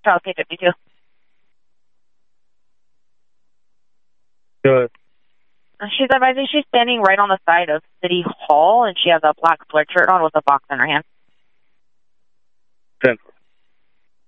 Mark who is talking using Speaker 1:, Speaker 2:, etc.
Speaker 1: Charles K-52.
Speaker 2: Good.
Speaker 1: She's advising she's standing right on the side of City Hall, and she has a black sweatshirt on with a box in her hand.
Speaker 2: 10.